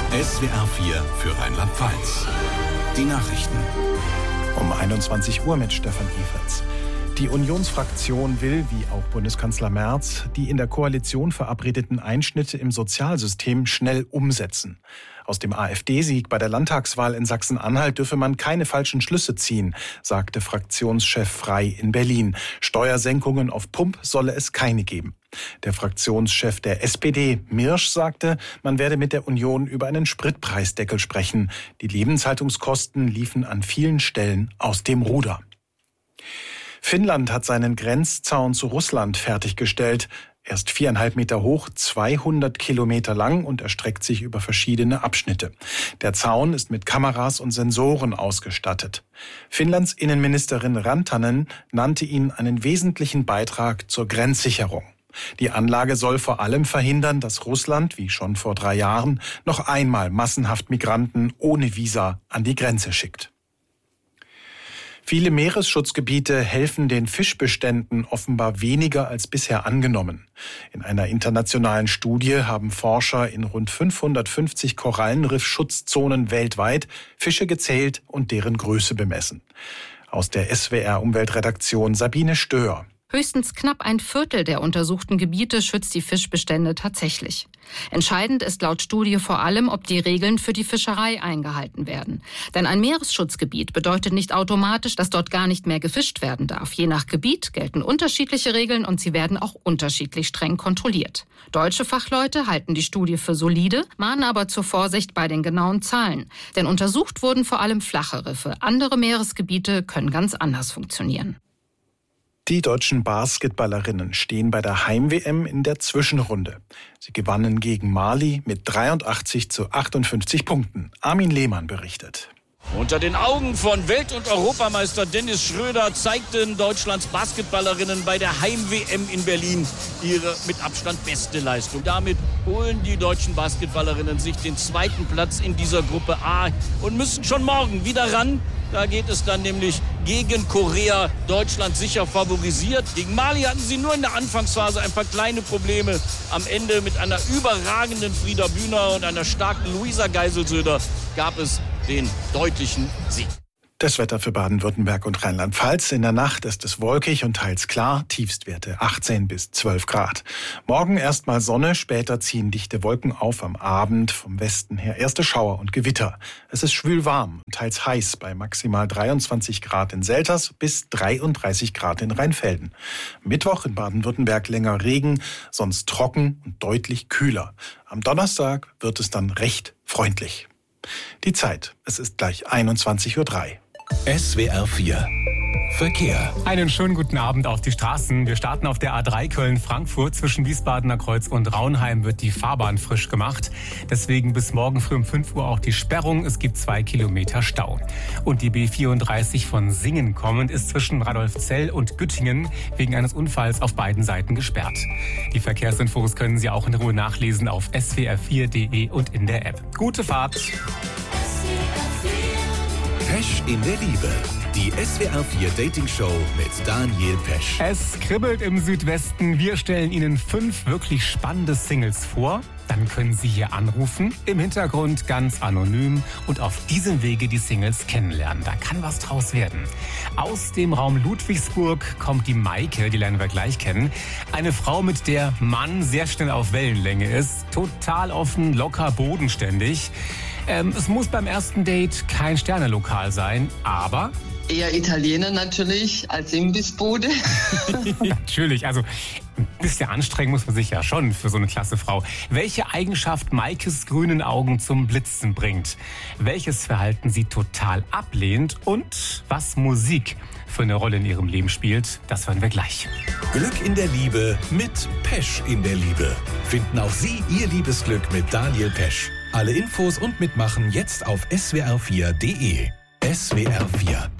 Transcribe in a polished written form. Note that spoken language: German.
SWR 4 für Rheinland-Pfalz. Die Nachrichten. Um 21 Uhr mit Stefan Everts. Die Unionsfraktion will, wie auch Bundeskanzler Merz, die in der Koalition verabredeten Einschnitte im Sozialsystem schnell umsetzen. Aus dem AfD-Sieg bei der Landtagswahl in Sachsen-Anhalt dürfe man keine falschen Schlüsse ziehen, sagte Fraktionschef Frey in Berlin. Steuersenkungen auf Pump solle es keine geben. Der Fraktionschef der SPD, Mirsch, sagte, man werde mit der Union über einen Spritpreisdeckel sprechen. Die Lebenshaltungskosten liefen an vielen Stellen aus dem Ruder. Finnland hat seinen Grenzzaun zu Russland fertiggestellt. Er ist 4,5 Meter hoch, 200 Kilometer lang und erstreckt sich über verschiedene Abschnitte. Der Zaun ist mit Kameras und Sensoren ausgestattet. Finnlands Innenministerin Rantanen nannte ihn einen wesentlichen Beitrag zur Grenzsicherung. Die Anlage soll vor allem verhindern, dass Russland, wie schon vor 3 Jahren, noch einmal massenhaft Migranten ohne Visa an die Grenze schickt. Viele Meeresschutzgebiete helfen den Fischbeständen offenbar weniger als bisher angenommen. In einer internationalen Studie haben Forscher in rund 550 Korallenriffschutzzonen weltweit Fische gezählt und deren Größe bemessen. Aus der SWR-Umweltredaktion Sabine Stöhr. Höchstens knapp 1/4 der untersuchten Gebiete schützt die Fischbestände tatsächlich. Entscheidend ist laut Studie vor allem, ob die Regeln für die Fischerei eingehalten werden. Denn ein Meeresschutzgebiet bedeutet nicht automatisch, dass dort gar nicht mehr gefischt werden darf. Je nach Gebiet gelten unterschiedliche Regeln und sie werden auch unterschiedlich streng kontrolliert. Deutsche Fachleute halten die Studie für solide, mahnen aber zur Vorsicht bei den genauen Zahlen. Denn untersucht wurden vor allem flache Riffe. Andere Meeresgebiete können ganz anders funktionieren. Die deutschen Basketballerinnen stehen bei der Heim-WM in der Zwischenrunde. Sie gewannen gegen Mali mit 83-58 Punkten. Armin Lehmann berichtet. Unter den Augen von Welt- und Europameister Dennis Schröder zeigten Deutschlands Basketballerinnen bei der Heim-WM in Berlin ihre mit Abstand beste Leistung. Damit holen die deutschen Basketballerinnen sich den 2. Platz in dieser Gruppe A und müssen schon morgen wieder ran. Da geht es dann nämlich gegen Korea. Deutschland sicher favorisiert. Gegen Mali hatten sie nur in der Anfangsphase ein paar kleine Probleme. Am Ende mit einer überragenden Frieda Bühner und einer starken Luisa Geiselsöder gab es den deutlichen Sieg. Das Wetter für Baden-Württemberg und Rheinland-Pfalz. In der Nacht ist es wolkig und teils klar. Tiefstwerte 18 bis 12 Grad. Morgen erstmal Sonne, später ziehen dichte Wolken auf. Am Abend vom Westen her erste Schauer und Gewitter. Es ist schwül warm und teils heiß bei maximal 23 Grad in Selters bis 33 Grad in Rheinfelden. Mittwoch in Baden-Württemberg länger Regen, sonst trocken und deutlich kühler. Am Donnerstag wird es dann recht freundlich. Die Zeit, es ist gleich 21:03 Uhr. SWR 4 Verkehr. Einen schönen guten Abend auf die Straßen. Wir starten auf der A3 Köln-Frankfurt. Zwischen Wiesbadener Kreuz und Raunheim wird die Fahrbahn frisch gemacht. Deswegen bis morgen früh um 5 Uhr auch die Sperrung. Es gibt 2 Kilometer Stau. Und die B34 von Singen kommend ist zwischen Radolfzell und Güttingen wegen eines Unfalls auf beiden Seiten gesperrt. Die Verkehrsinfos können Sie auch in Ruhe nachlesen auf swr4.de und in der App. Gute Fahrt! Pesch in der Liebe. Die SWR 4 Dating Show mit Daniel Pesch. Es kribbelt im Südwesten. Wir stellen Ihnen 5 wirklich spannende Singles vor. Dann können Sie hier anrufen, im Hintergrund ganz anonym und auf diesem Wege die Singles kennenlernen. Da kann was draus werden. Aus dem Raum Ludwigsburg kommt die Maike, die lernen wir gleich kennen. Eine Frau, mit der Mann sehr schnell auf Wellenlänge ist. Total offen, locker, bodenständig. Es muss beim ersten Date kein Sternelokal sein, aber... Eher Italiener natürlich als Imbissbude. Natürlich, also ein bisschen anstrengen muss man sich ja schon für so eine klasse Frau. Welche Eigenschaft Maikes grünen Augen zum Blitzen bringt, welches Verhalten sie total ablehnt und was Musik für eine Rolle in ihrem Leben spielt, das hören wir gleich. Glück in der Liebe mit Pesch in der Liebe. Finden auch Sie Ihr Liebesglück mit Daniel Pesch. Alle Infos und Mitmachen jetzt auf swr4.de. SWR 4